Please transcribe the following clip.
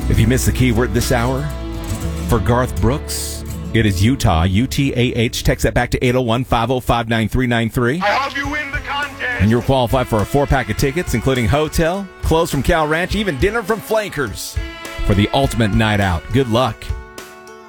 If you missed the keyword this hour, for Garth Brooks, it is Utah, UTAH. Text that back to 801-505-9393. I hope you win the contest. And you're qualified for a 4-pack of tickets, including hotel, clothes from Cal Ranch, even dinner from Flankers for the ultimate night out. Good luck.